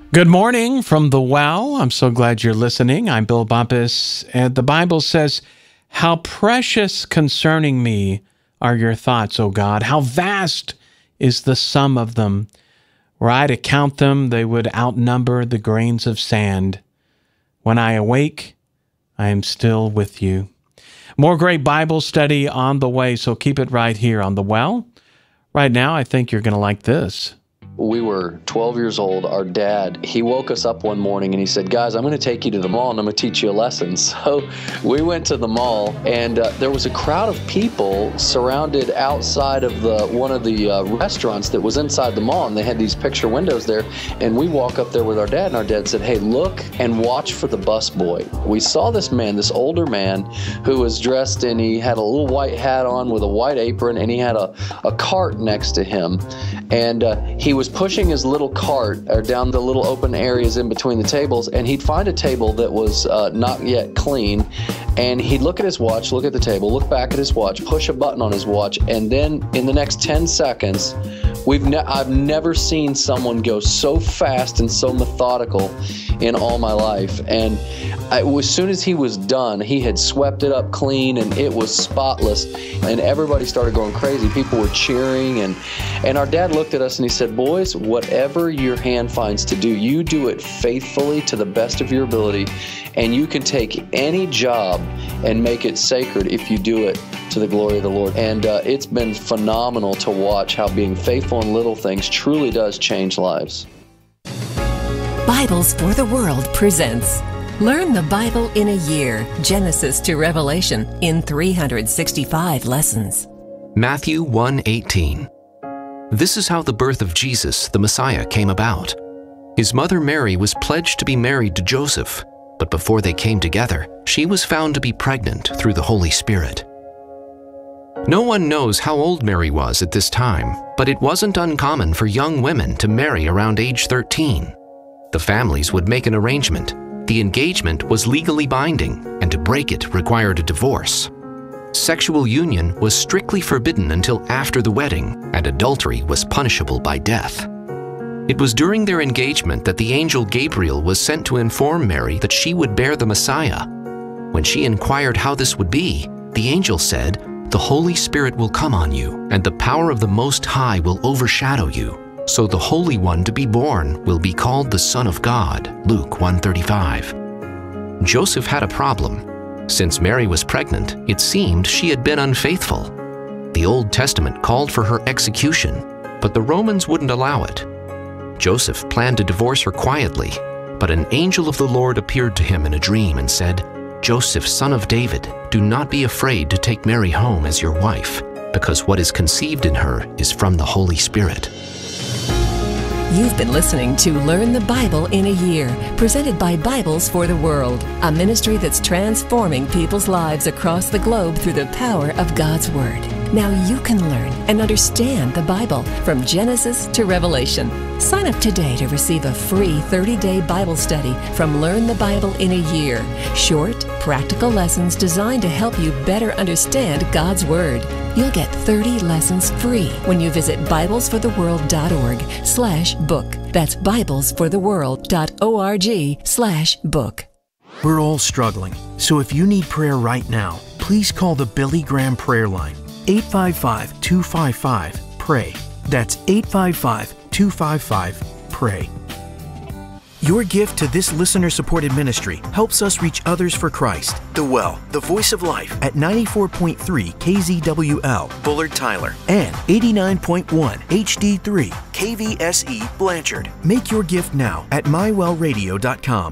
Good morning from the well. I'm so glad you're listening. I'm Bill Bumpus, and the Bible says, "How precious concerning me are your thoughts, O God. How vast is the sum of them. Were I to count them, they would outnumber the grains of sand. When I awake, I am still with you." More great Bible study on the way, so keep it right here on the well. Right now, I think you're going to like this. We were 12 years old. Our dad, he woke us up one morning and he said, "Guys, I'm going to take you to the mall and I'm going to teach you a lesson." So we went to the mall, and there was a crowd of people surrounded outside of one of the restaurants that was inside the mall, and they had these picture windows there. And we walk up there with our dad, and our dad said, "Hey, look and watch for the busboy." We saw this man, this older man, who was dressed in, he had a little white hat on with a white apron, and he had a cart next to him. And he was pushing his little cart down the little open areas in between the tables, and he'd find a table that was not yet clean, and he'd look at his watch, look at the table, look back at his watch, push a button on his watch, and then in the next 10 seconds, I've never seen someone go so fast and so methodical in all my life. And as soon as he was done, he had swept it up clean, and it was spotless, and everybody started going crazy. People were cheering, and our dad looked at us and he said, "Boys, whatever your hand finds to do, you do it faithfully to the best of your ability, and you can take any job and make it sacred if you do it to the glory of the Lord." And it's been phenomenal to watch how being faithful in little things truly does change lives. Bibles for the World presents Learn the Bible in a Year, Genesis to Revelation, in 365 lessons. Matthew 1:18. This is how the birth of Jesus, the Messiah, came about. His mother Mary was pledged to be married to Joseph, but before they came together, she was found to be pregnant through the Holy Spirit. No one knows how old Mary was at this time, but it wasn't uncommon for young women to marry around age 13. The families would make an arrangement. The engagement was legally binding, and to break it required a divorce. Sexual union was strictly forbidden until after the wedding, and adultery was punishable by death. It was during their engagement that the angel Gabriel was sent to inform Mary that she would bear the Messiah. When she inquired how this would be, the angel said, "The Holy Spirit will come on you, and the power of the Most High will overshadow you. So the Holy One to be born will be called the Son of God." Luke 1:35. Joseph had a problem. Since Mary was pregnant, it seemed she had been unfaithful. The Old Testament called for her execution, but the Romans wouldn't allow it. Joseph planned to divorce her quietly, but an angel of the Lord appeared to him in a dream and said, "Joseph, son of David, do not be afraid to take Mary home as your wife, because what is conceived in her is from the Holy Spirit." You've been listening to Learn the Bible in a Year, presented by Bibles for the World, a ministry that's transforming people's lives across the globe through the power of God's Word. Now you can learn and understand the Bible from Genesis to Revelation. Sign up today to receive a free 30-day Bible study from Learn the Bible in a Year. Short, practical lessons designed to help you better understand God's Word. You'll get 30 lessons free when you visit biblesfortheworld.org/book. That's biblesfortheworld.org/book. We're all struggling, so if you need prayer right now, please call the Billy Graham Prayer Line, 855-255-PRAY. That's 855-255-PRAY. Your gift to this listener-supported ministry helps us reach others for Christ. The Well, the Voice of Life, at 94.3 KZWL, Bullard Tyler, and 89.1 HD3 KVSE, Blanchard. Make your gift now at mywellradio.com.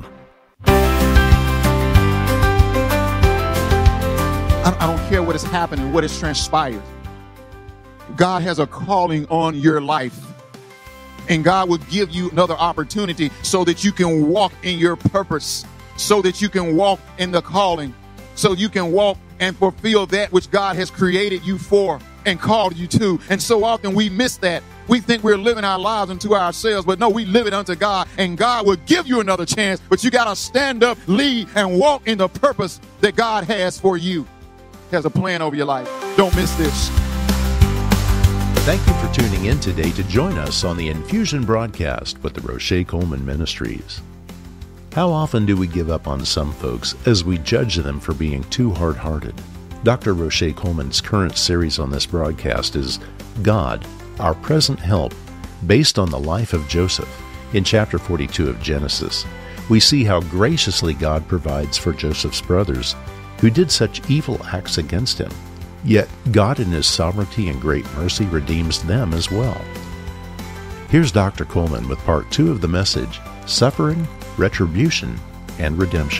I don't care what has happened and what has transpired. God has a calling on your life. And God will give you another opportunity so that you can walk in your purpose, so that you can walk in the calling, so you can walk and fulfill that which God has created you for and called you to. And so often we miss that. We think we're living our lives unto ourselves, but no, we live it unto God, and God will give you another chance. But you got to stand up, lead, and walk in the purpose that God has for you. He has a plan over your life. Don't miss this. Thank you for tuning in today to join us on the Infusion broadcast with the Roche Coleman Ministries. How often do we give up on some folks as we judge them for being too hard-hearted? Dr. Roche Coleman's current series on this broadcast is God, Our Present Help, based on the life of Joseph. In chapter 42 of Genesis, we see how graciously God provides for Joseph's brothers, who did such evil acts against him. Yet God in His sovereignty and great mercy redeems them as well. Here's Dr. Coleman with part 2 of the message, Suffering, Retribution, and Redemption.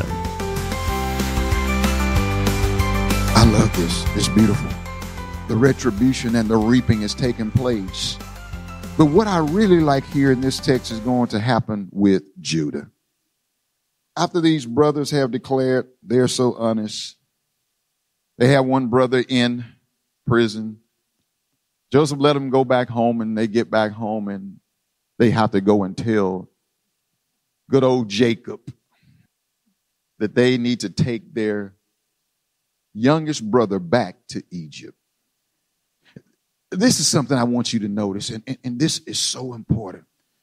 I love this. It's beautiful. The retribution and the reaping is taking place. But what I really like here in this text is going to happen with Judah. After these brothers have declared they're so honest, they have one brother in prison. Joseph let them go back home, and they get back home, and they have to go and tell good old Jacob that they need to take their youngest brother back to Egypt. This is something I want you to notice, and this is so important.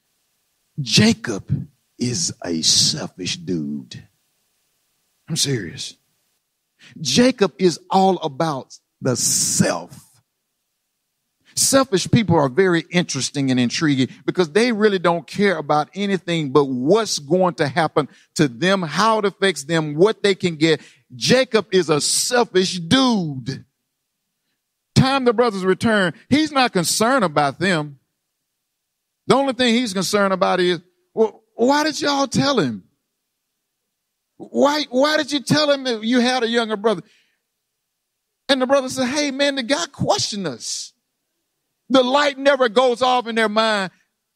Jacob is a selfish dude. I'm serious. Jacob is all about the self. Selfish people are very interesting and intriguing because they really don't care about anything but what's going to happen to them, how it affects them, what they can get. Jacob is a selfish dude. Time the brothers return, he's not concerned about them. The only thing he's concerned about is, well, why did y'all tell him? Why did you tell him that you had a younger brother? And the brother said, hey, man, the guy questioned us. The light never goes off in their mind.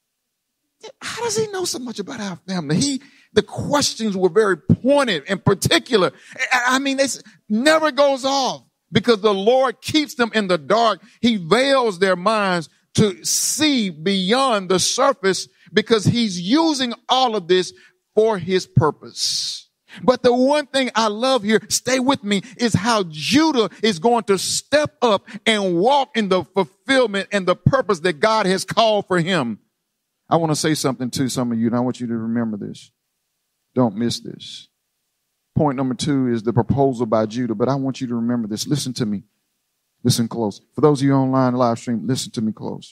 How does he know so much about our family? The questions were very pointed and particular. I mean, it never goes off because the Lord keeps them in the dark. He veils their minds to see beyond the surface because He's using all of this for His purpose. But the one thing I love here, stay with me, is how Judah is going to step up and walk in the fulfillment and the purpose that God has called for him. I want to say something to some of you, and I want you to remember this. Don't miss this. Point number 2 is the proposal by Judah, but I want you to remember this. Listen to me. Listen close. For those of you online live stream, listen to me close.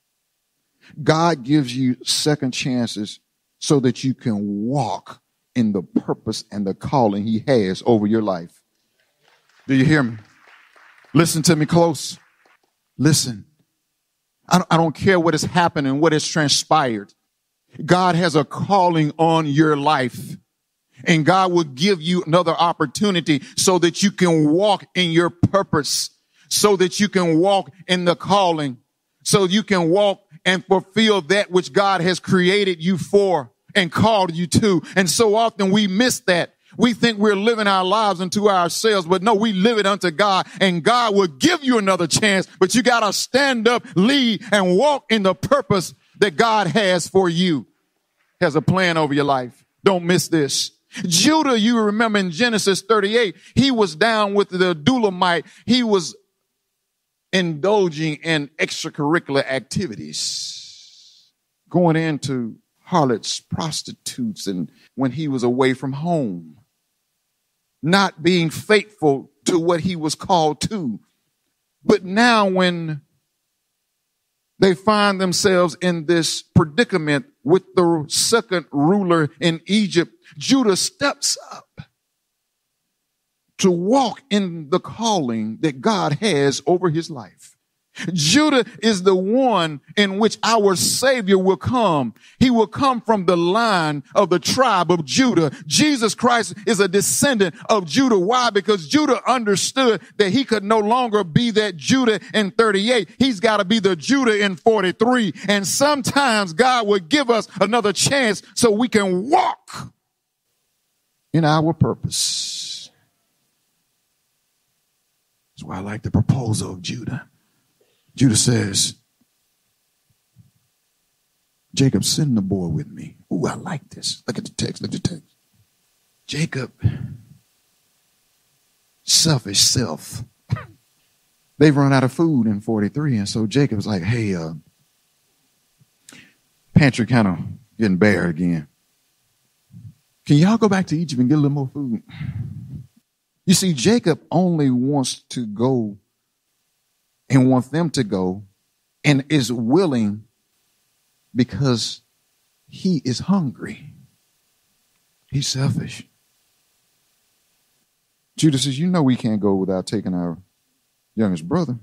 God gives you second chances so that you can walk in the purpose and the calling He has over your life. Do you hear me? Listen to me close. Listen. I don't care what has happened and what has transpired. God has a calling on your life. And God will give you another opportunity so that you can walk in your purpose, so that you can walk in the calling, so you can walk and fulfill that which God has created you for and called you to. And so often we miss that. We think we're living our lives unto ourselves, but no, we live it unto God, and God will give you another chance, but you got to stand up, lead, and walk in the purpose that God has for you. Has a plan over your life. Don't miss this. Judah, you remember in Genesis 38, he was down with the Adullamite. He was indulging in extracurricular activities, going into harlots, prostitutes, and when he was away from home, not being faithful to what he was called to. But now when they find themselves in this predicament with the second ruler in Egypt, Judah steps up to walk in the calling that God has over his life. Judah is the one in which our Savior will come. He will come from the line of the tribe of Judah. Jesus Christ is a descendant of Judah. Why? Because Judah understood that he could no longer be that Judah in 38. He's got to be the Judah in 43. And sometimes God will give us another chance so we can walk in our purpose. That's why I like the proposal of Judah. Judah says, Jacob, send the boy with me. Ooh, I like this. Look at the text. Look at the text. Jacob, selfish self. They've run out of food in 43. And so Jacob's like, hey, pantry kind of getting bare again. Can y'all go back to Egypt and get a little more food? You see, Jacob only wants to go and wants them to go and is willing because he is hungry. He's selfish. Judah says, you know we can't go without taking our youngest brother.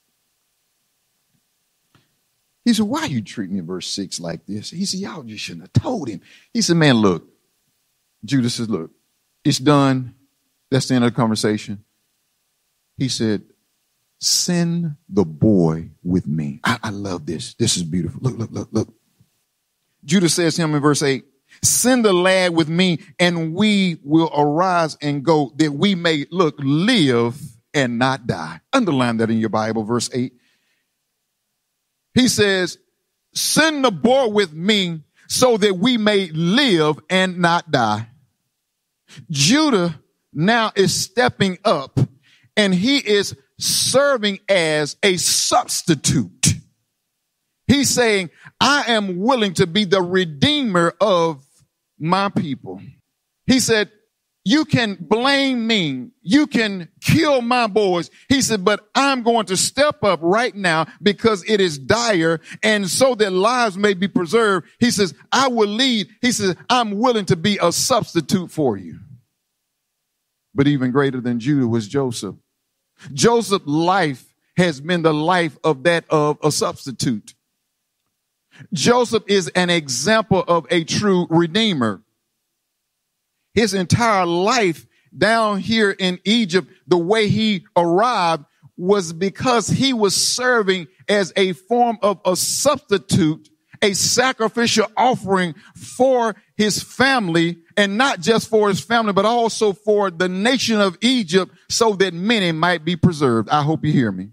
He said, why are you treating me in verse 6 like this? He said, y'all just shouldn't have told him. He said, man, look. Judah says, look, it's done. That's the end of the conversation. He said, send the boy with me. I love this. This is beautiful. Look. Judah says to him in verse 8, send the lad with me and we will arise and go that we may, live and not die. Underline that in your Bible, verse 8. He says, send the boy with me so that we may live and not die. Judah now is stepping up and he is serving as a substitute. He's saying, I am willing to be the redeemer of my people. He said, you can blame me. You can kill my boys. He said, but I'm going to step up right now because it is dire and so that lives may be preserved. He says, I will lead. He says, I'm willing to be a substitute for you. But even greater than Judah was Joseph. Joseph's life has been the life of that of a substitute. Joseph is an example of a true redeemer. His entire life down here in Egypt, the way he arrived was because he was serving as a form of a substitute, a sacrificial offering for his family, and not just for his family, but also for the nation of Egypt so that many might be preserved. I hope you hear me.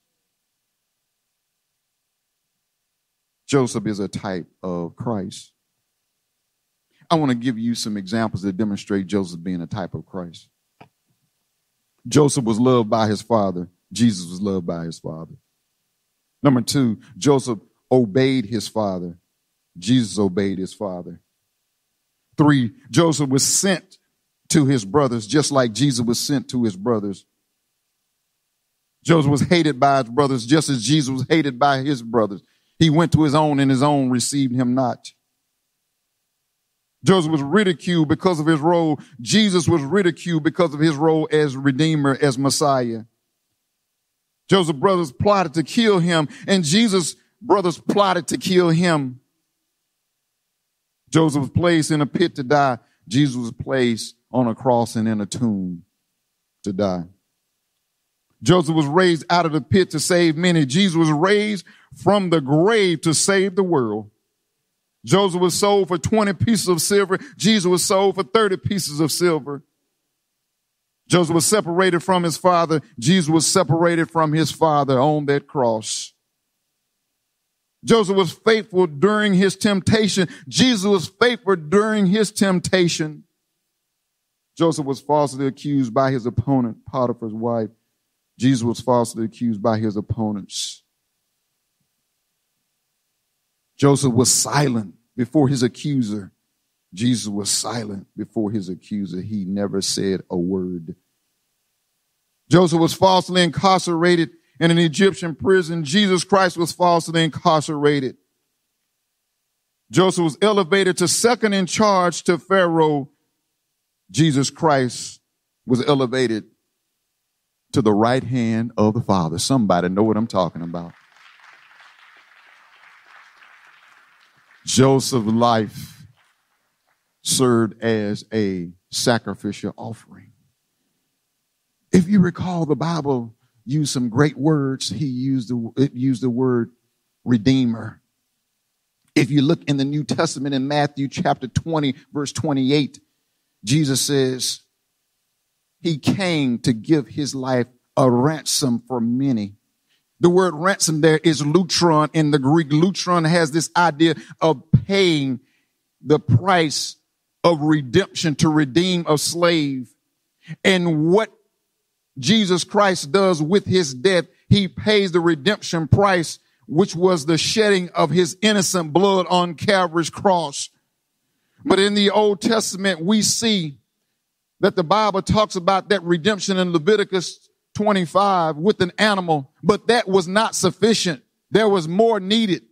Joseph is a type of Christ. I want to give you some examples that demonstrate Joseph being a type of Christ. Joseph was loved by his father. Jesus was loved by his father. Number 2, Joseph obeyed his father. Jesus obeyed his father. 3, Joseph was sent to his brothers just like Jesus was sent to his brothers. Joseph was hated by his brothers just as Jesus was hated by his brothers. He went to his own and his own received him not. Joseph was ridiculed because of his role. Jesus was ridiculed because of his role as Redeemer, as Messiah. Joseph's brothers plotted to kill him, and Jesus' brothers plotted to kill him. Joseph was placed in a pit to die. Jesus was placed on a cross and in a tomb to die. Joseph was raised out of the pit to save many. Jesus was raised from the grave to save the world. Joseph was sold for 20 pieces of silver. Jesus was sold for 30 pieces of silver. Joseph was separated from his father. Jesus was separated from his father on that cross. Joseph was faithful during his temptation. Jesus was faithful during his temptation. Joseph was falsely accused by his opponent, Potiphar's wife. Jesus was falsely accused by his opponents. Joseph was silent before his accuser. Jesus was silent before his accuser. He never said a word. Joseph was falsely incarcerated in an Egyptian prison. Jesus Christ was falsely incarcerated. Joseph was elevated to second in charge to Pharaoh. Jesus Christ was elevated to the right hand of the Father. Somebody know what I'm talking about. Joseph's life served as a sacrificial offering. If you recall, the Bible used some great words. It used the word redeemer. If you look in the New Testament in Matthew chapter 20, verse 28, Jesus says he came to give his life a ransom for many. The word ransom there is lutron in the Greek. Lutron has this idea of paying the price of redemption, to redeem a slave. And what Jesus Christ does with his death, he pays the redemption price, which was the shedding of his innocent blood on Calvary's cross. But in the Old Testament, we see that the Bible talks about that redemption in Leviticus 25 with an animal, but that was not sufficient. There was more needed.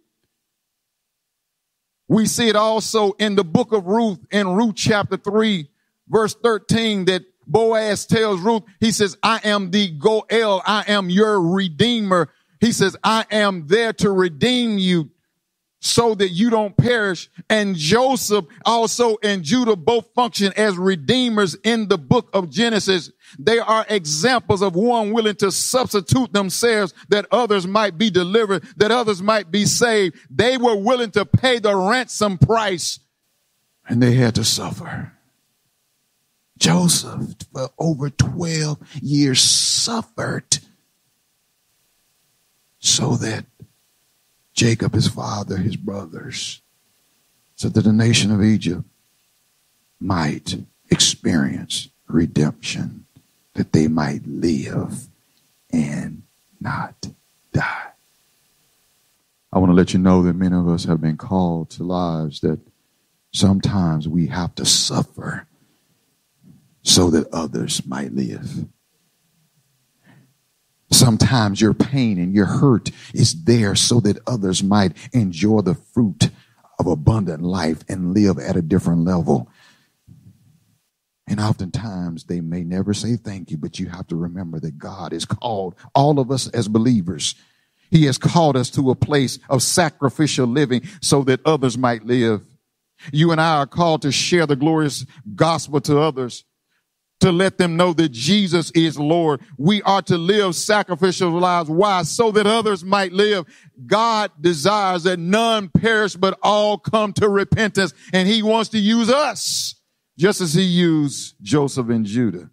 We see it also in the book of Ruth, in Ruth chapter 3, verse 13, that Boaz tells Ruth, he says, I am the Goel, I am your redeemer. He says, I am there to redeem you so that you don't perish. And Joseph also and Judah both function as redeemers in the book of Genesis. They are examples of one willing to substitute themselves that others might be delivered, that others might be saved. They were willing to pay the ransom price, and they had to suffer. Joseph, for over 12 years, suffered so that Jacob, his father, his brothers, so that the nation of Egypt might experience redemption, that they might live and not die. I want to let you know that many of us have been called to lives that sometimes we have to suffer so that others might live. Sometimes your pain and your hurt is there so that others might enjoy the fruit of abundant life and live at a different level. And oftentimes they may never say thank you, but you have to remember that God has called all of us as believers. He has called us to a place of sacrificial living so that others might live. You and I are called to share the glorious gospel to others, to let them know that Jesus is Lord. We are to live sacrificial lives. Why? So that others might live. God desires that none perish, but all come to repentance. And he wants to use us just as he used Joseph and Judah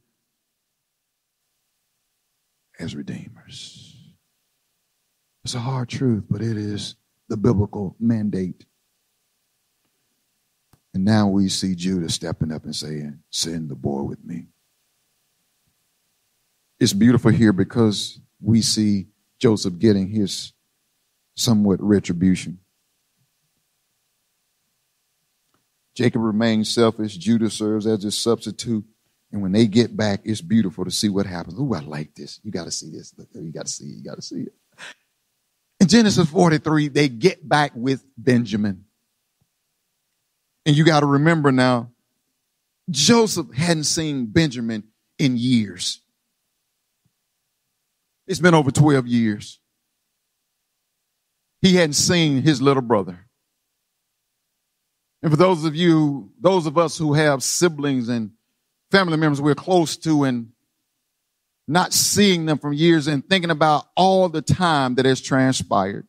as redeemers. It's a hard truth, but it is the biblical mandate. And now we see Judah stepping up and saying, send the boy with me. It's beautiful here because we see Joseph getting his somewhat retribution. Jacob remains selfish. Judah serves as his substitute. And when they get back, it's beautiful to see what happens. Oh, I like this. You got to see this. You got to see it. You got to see it. In Genesis 43, they get back with Benjamin. And you got to remember now, Joseph hadn't seen Benjamin in years. It's been over 12 years. He hadn't seen his little brother. And for those of us who have siblings and family members we're close to and not seeing them from years and thinking about all the time that has transpired,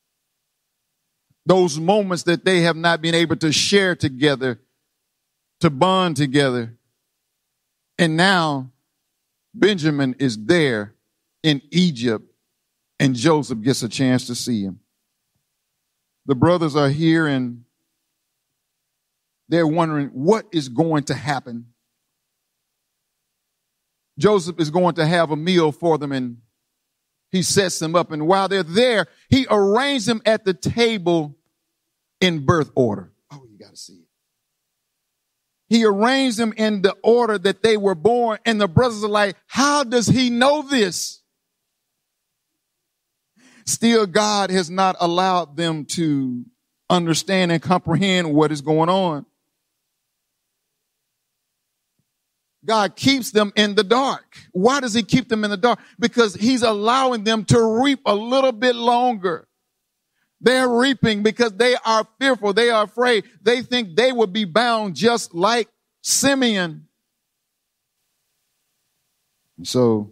those moments that they have not been able to share together, to bond together. And now Benjamin is there in Egypt, and Joseph gets a chance to see him. The brothers are here, and they're wondering what is going to happen. Joseph is going to have a meal for them, and he sets them up. And while they're there, he arranged them at the table in birth order. Oh, you got to see it. He arranged them in the order that they were born, and the brothers are like, how does he know this? Still, God has not allowed them to understand and comprehend what is going on. God keeps them in the dark. Why does he keep them in the dark? Because he's allowing them to reap a little bit longer. They're reaping because they are fearful. They are afraid. They think they will be bound just like Simeon. And so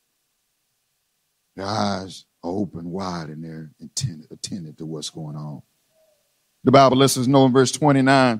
their eyes are open wide and they're attentive to what's going on. The Bible lets us know in verse 29,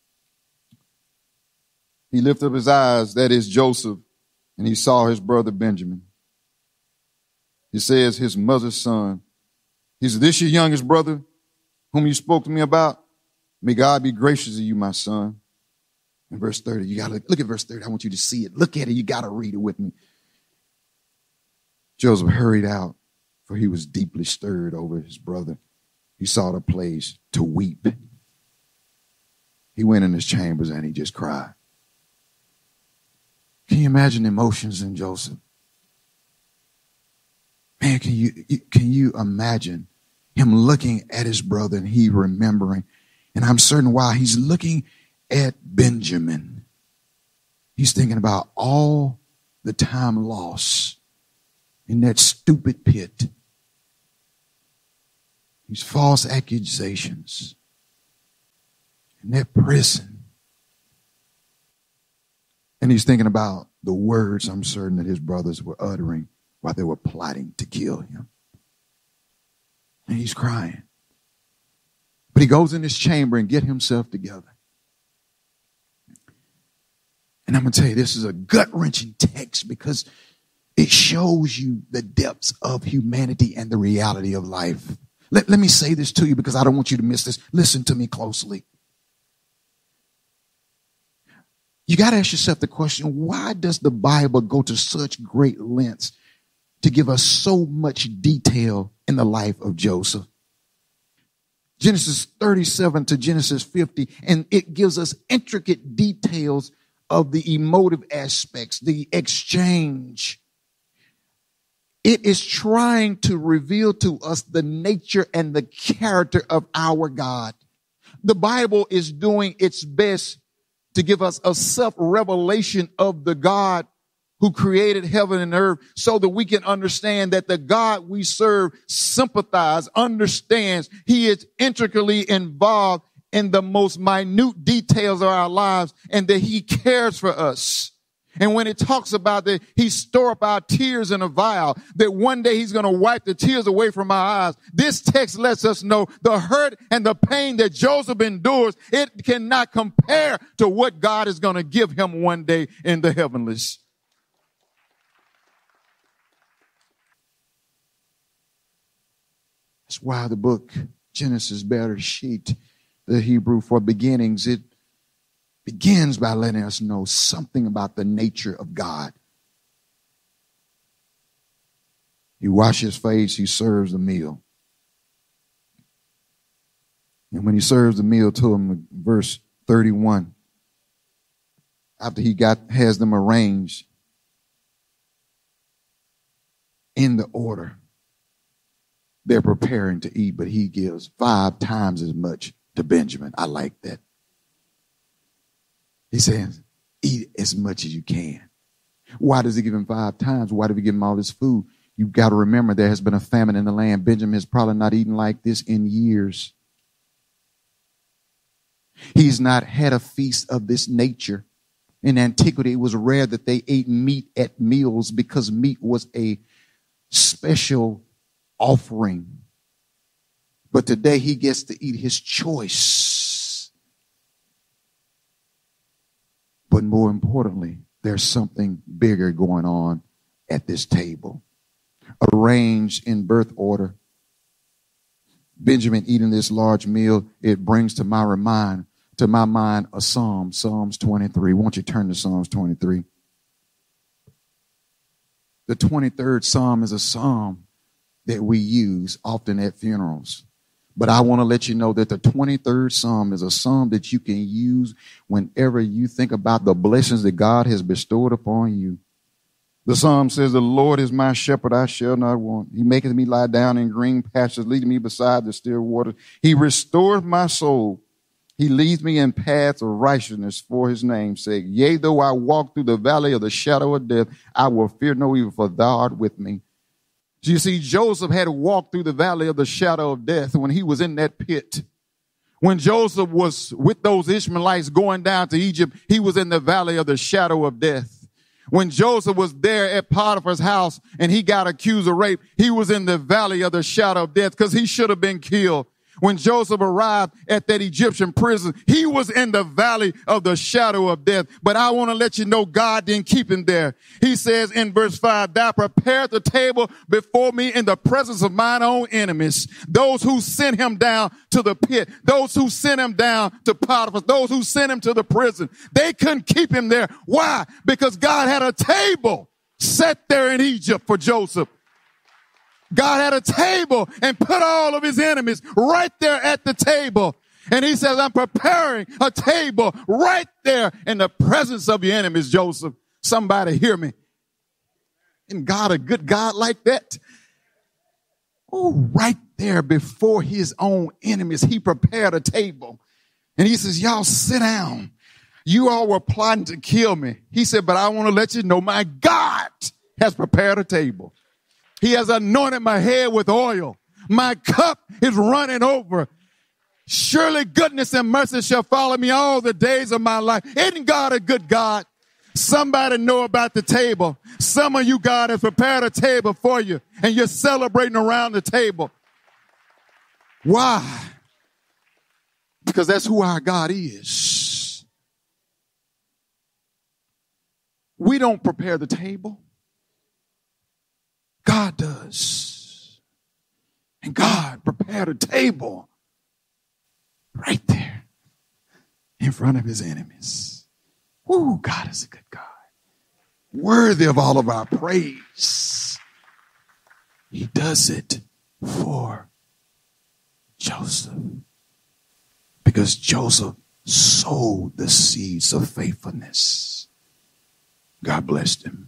he lifted up his eyes, that is Joseph, and he saw his brother Benjamin. He says, his mother's son. He said, this your youngest brother whom you spoke to me about? May God be gracious to you, my son. In verse 30, you got to look at verse 30. I want you to see it. Look at it. You got to read it with me. Joseph hurried out for he was deeply stirred over his brother. He sought a place to weep. He went in his chambers and he just cried. Can you imagine the emotions in Joseph? Man, can you imagine him looking at his brother and he remembering? And I'm certain while he's looking at Benjamin, he's thinking about all the time lost in that stupid pit. These false accusations in that prison. And he's thinking about the words I'm certain that his brothers were uttering while they were plotting to kill him. And he's crying. But he goes in his chamber and get himself together. And I'm going to tell you, this is a gut-wrenching text because it shows you the depths of humanity and the reality of life. Let me say this to you because I don't want you to miss this. Listen to me closely. You got to ask yourself the question, why does the Bible go to such great lengths to give us so much detail in the life of Joseph? Genesis 37 to Genesis 50, and it gives us intricate details of the emotive aspects, the exchange. It is trying to reveal to us the nature and the character of our God. The Bible is doing its best to give us a self-revelation of the God who created heaven and earth so that we can understand that the God we serve sympathizes, understands. He is intricately involved in the most minute details of our lives and that he cares for us. And when it talks about that, he store up our tears in a vial, that one day he's going to wipe the tears away from our eyes. This text lets us know the hurt and the pain that Joseph endures, it cannot compare to what God is going to give him one day in the heavenlies. That's why the book Genesis bears sheet, the Hebrew for beginnings, it begins by letting us know something about the nature of God. He washes his face, he serves the meal. And when he serves the meal to him, verse 31, after he has them arranged in the order, they're preparing to eat, but he gives 5 times as much to Benjamin. I like that. He says, eat as much as you can. Why does he give him 5 times? Why did he give him all this food? You've got to remember there has been a famine in the land. Benjamin has probably not eaten like this in years. He's not had a feast of this nature. In antiquity, it was rare that they ate meat at meals because meat was a special offering. But today he gets to eat his choice. But more importantly, there's something bigger going on at this table. Arranged in birth order, Benjamin eating this large meal, it brings to my mind a psalm, Psalms 23. Won't you turn to Psalms 23? The 23rd Psalm is a psalm that we use often at funerals. But I want to let you know that the 23rd Psalm is a psalm that you can use whenever you think about the blessings that God has bestowed upon you. The psalm says, the Lord is my shepherd, I shall not want. He maketh me lie down in green pastures, leading me beside the still waters. He restoreth my soul. He leads me in paths of righteousness for his name's sake. Yea, though I walk through the valley of the shadow of death, I will fear no evil, for thou art with me. You see, Joseph had to walk through the valley of the shadow of death when he was in that pit. When Joseph was with those Ishmaelites going down to Egypt, he was in the valley of the shadow of death. When Joseph was there at Potiphar's house and he got accused of rape, he was in the valley of the shadow of death because he should have been killed. When Joseph arrived at that Egyptian prison, he was in the valley of the shadow of death. But I want to let you know God didn't keep him there. He says in verse 5, thou prepared the table before me in the presence of mine own enemies. Those who sent him down to the pit, those who sent him down to Potiphar, those who sent him to the prison, they couldn't keep him there. Why? Because God had a table set there in Egypt for Joseph. God had a table and put all of his enemies right there at the table. And he says, I'm preparing a table right there in the presence of your enemies, Joseph. Somebody hear me. Isn't God a good God like that? Oh, right there before his own enemies, he prepared a table. And he says, y'all sit down. You all were plotting to kill me. He said, but I want to let you know my God has prepared a table. He has anointed my head with oil. My cup is running over. Surely goodness and mercy shall follow me all the days of my life. Isn't God a good God? Somebody know about the table. Some of you, God has prepared a table for you, and you're celebrating around the table. Why? Because that's who our God is. We don't prepare the table. God does. And God prepared a table right there in front of his enemies. Ooh, God is a good God. Worthy of all of our praise. He does it for Joseph. Because Joseph sowed the seeds of faithfulness. God blessed him.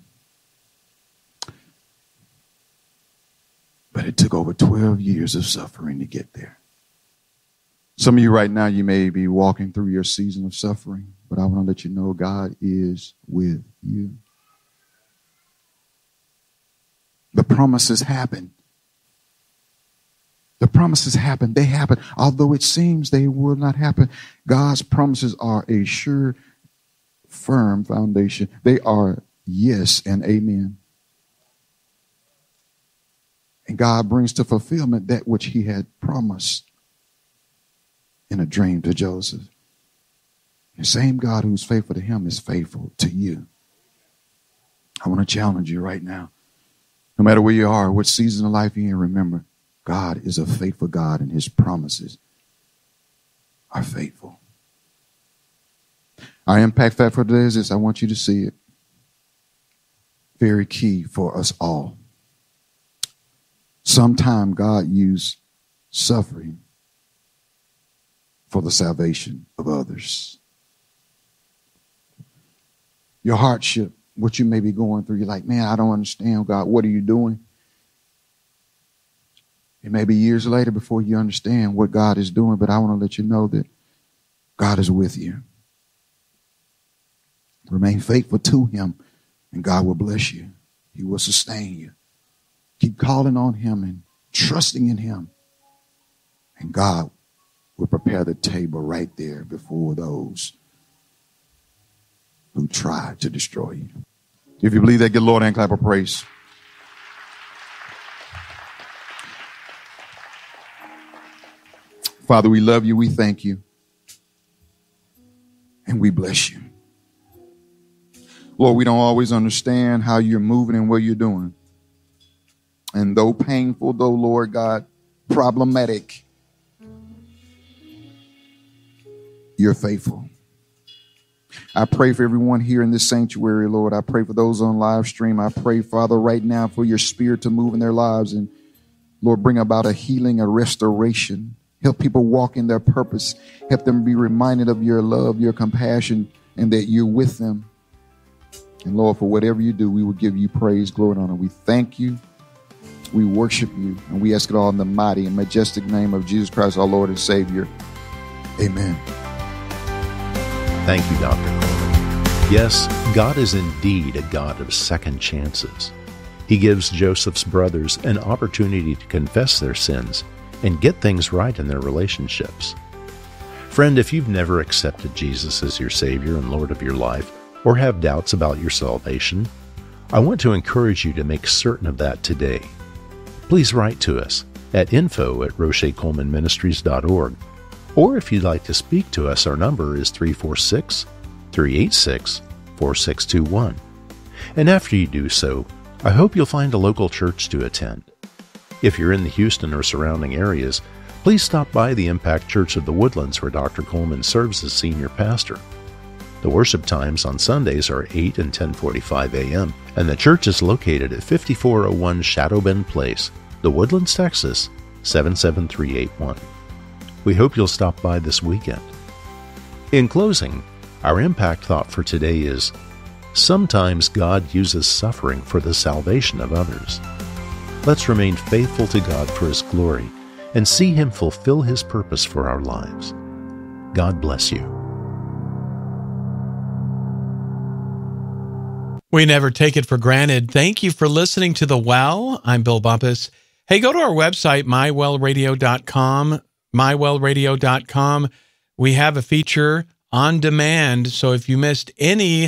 But it took over 12 years of suffering to get there. Some of you right now, you may be walking through your season of suffering, but I want to let you know God is with you. The promises happen. The promises happen. They happen. Although it seems they will not happen, God's promises are a sure, firm foundation. They are yes and amen. And God brings to fulfillment that which he had promised in a dream to Joseph. The same God who's faithful to him is faithful to you. I want to challenge you right now. No matter where you are, what season of life you're in, remember, God is a faithful God and his promises are faithful. Our impact fact for today is this. I want you to see it. Very key for us all. Sometime God used suffering for the salvation of others. Your hardship, what you may be going through, you're like, man, I don't understand, God. What are you doing? It may be years later before you understand what God is doing, but I want to let you know that God is with you. Remain faithful to him, and God will bless you. He will sustain you. Keep calling on him and trusting in him, and God will prepare the table right there before those who tried to destroy you. If you believe that, give the Lord a hand clap of praise. Father, we love you, we thank you, and we bless you. Lord, we don't always understand how you're moving and what you're doing. And though painful, though, Lord God, problematic, you're faithful. I pray for everyone here in this sanctuary, Lord. I pray for those on live stream. I pray, Father, right now for your spirit to move in their lives and, Lord, bring about a healing, a restoration. Help people walk in their purpose. Help them be reminded of your love, your compassion, and that you're with them. And, Lord, for whatever you do, we will give you praise, glory, and honor. We thank you. We worship you, and we ask it all in the mighty and majestic name of Jesus Christ, our Lord and Savior. Amen. Thank you, Dr. Coleman. Yes, God is indeed a God of second chances. He gives Joseph's brothers an opportunity to confess their sins and get things right in their relationships. Friend, if you've never accepted Jesus as your Savior and Lord of your life, or have doubts about your salvation, I want to encourage you to make certain of that today. Please write to us at info@RochetColemanMinistries.org. Or if you'd like to speak to us, our number is 346-386-4621. And after you do so, I hope you'll find a local church to attend. If you're in the Houston or surrounding areas, please stop by the Impact Church of the Woodlands where Dr. Coleman serves as senior pastor. The worship times on Sundays are 8 and 10:45 a.m., and the church is located at 5401 Shadow Bend Place, The Woodlands, Texas, 77381. We hope you'll stop by this weekend. In closing, our impact thought for today is, sometimes God uses suffering for the salvation of others. Let's remain faithful to God for His glory and see Him fulfill His purpose for our lives. God bless you. We never take it for granted. Thank you for listening to The Well. I'm Bill Bumpus. Hey, go to our website, mywellradio.com, mywellradio.com. We have a feature on demand, so if you missed any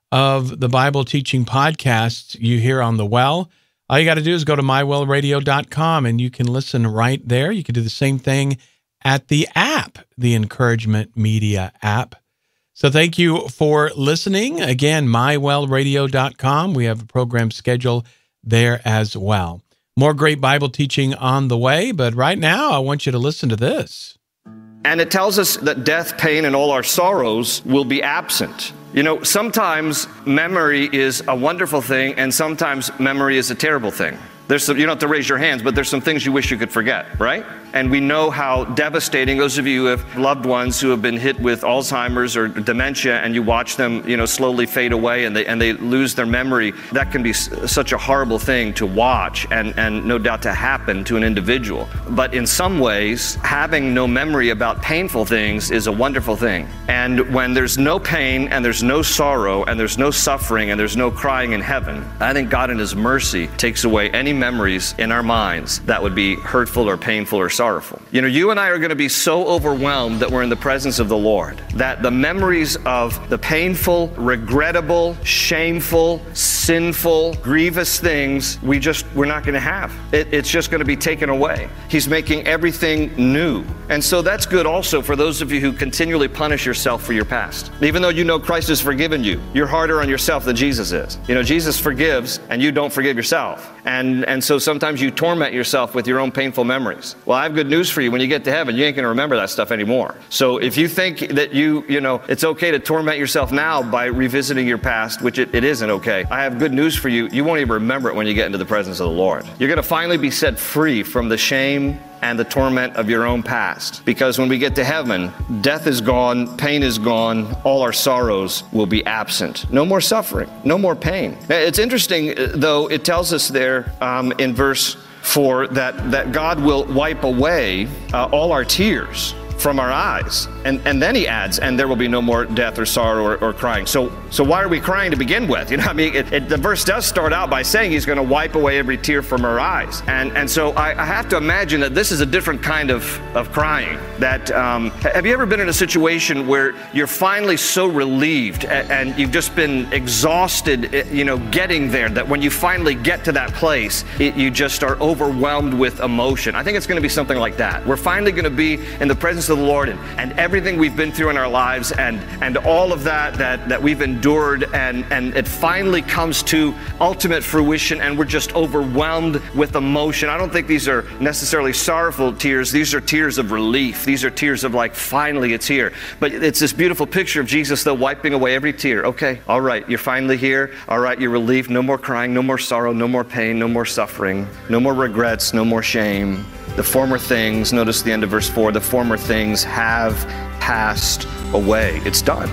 of the Bible teaching podcasts you hear on The Well, all you got to do is go to mywellradio.com and you can listen right there. You can do the same thing at the app, the Encouragement Media app. So thank you for listening. Again, mywellradio.com. We have a program schedule there as well. More great Bible teaching on the way, but right now I want you to listen to this. And it tells us that death, pain, and all our sorrows will be absent. You know, sometimes memory is a wonderful thing, and sometimes memory is a terrible thing. You don't have to raise your hands, but there's some things you wish you could forget, right? And we know how devastating, those of you who have loved ones who have been hit with Alzheimer's or dementia, and you watch them, slowly fade away and they lose their memory. That can be such a horrible thing to watch and no doubt to happen to an individual. But in some ways, having no memory about painful things is a wonderful thing. And when there's no pain and there's no sorrow and there's no suffering and there's no crying in heaven, I think God in His mercy takes away any memories in our minds that would be hurtful or painful or sorrowful. You and I are going to be so overwhelmed that we're in the presence of the Lord that the memories of the painful, regrettable, shameful, sinful, grievous things we're not going to have. It's just going to be taken away. He's making everything new. And so that's good also for those of you who continually punish yourself for your past. Even though you know Christ has forgiven you, you're harder on yourself than Jesus is. Jesus forgives and you don't forgive yourself. And so sometimes you torment yourself with your own painful memories. Well, I have good news for you. When you get to heaven, you ain't going to remember that stuff anymore. So if you think that it's okay to torment yourself now by revisiting your past, which it isn't okay, I have good news for you. You won't even remember it when you get into the presence of the Lord. You're going to finally be set free from the shame and the torment of your own past. Because when we get to heaven, death is gone, pain is gone, all our sorrows will be absent. No more suffering, no more pain. Now, it's interesting, though, it tells us there in verse 4 that God will wipe away all our tears from our eyes. And then he adds, and there will be no more death or sorrow or crying. So why are we crying to begin with? The verse does start out by saying he's going to wipe away every tear from our eyes. And so I have to imagine that this is a different kind of crying. That have you ever been in a situation where you're finally so relieved and you've just been exhausted, getting there, that when you finally get to that place, you just are overwhelmed with emotion? I think it's going to be something like that. We're finally going to be in the presence of the Lord and everything we've been through in our lives and all of that we've endured and it finally comes to ultimate fruition and we're just overwhelmed with emotion. I don't think these are necessarily sorrowful tears. These are tears of relief. These are tears of like, finally it's here. But it's this beautiful picture of Jesus, though, wiping away every tear. Okay, all right, you're finally here. All right, you're relieved. No more crying, no more sorrow, no more pain, no more suffering, no more regrets, no more shame. The former things, notice the end of verse 4, the former things have passed away. It's done.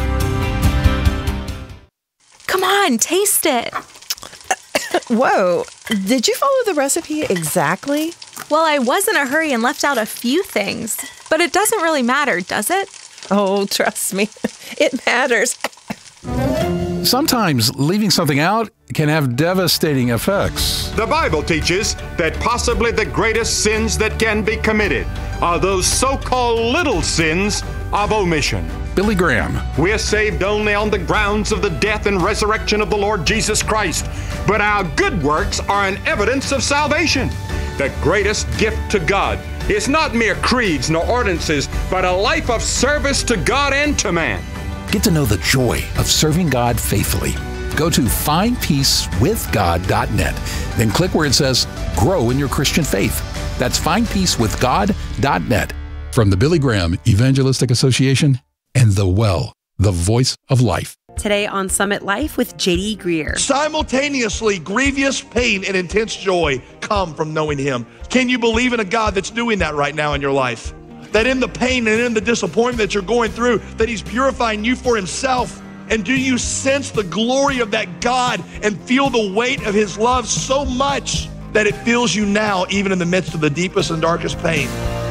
Come on, taste it. Whoa, did you follow the recipe exactly? Well, I was in a hurry and left out a few things, but it doesn't really matter, does it? Oh, trust me, it matters. Sometimes leaving something out can have devastating effects. The Bible teaches that possibly the greatest sins that can be committed are those so-called little sins of omission. Billy Graham. We're saved only on the grounds of the death and resurrection of the Lord Jesus Christ, but our good works are an evidence of salvation. The greatest gift to God is not mere creeds nor ordinances, but a life of service to God and to man. Get to know the joy of serving God faithfully. Go to findpeacewithgod.net. Then click where it says Grow in Your Christian Faith. That's findpeacewithgod.net. From the Billy Graham Evangelistic Association and The Well. the voice of life. Today on Summit Life with J.D. Greear. Simultaneously, grievous pain and intense joy come from knowing Him. Can you believe in a God that's doing that right now in your life? That in the pain and in the disappointment that you're going through, that He's purifying you for Himself. And do you sense the glory of that God and feel the weight of His love so much that it fills you now, even in the midst of the deepest and darkest pain?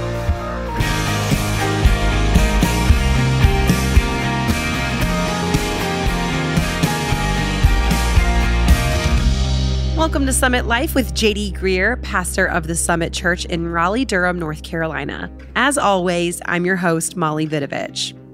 Welcome to Summit Life with J.D. Greear, pastor of the Summit Church in Raleigh-Durham, North Carolina. As always, I'm your host, Molly Vidovich.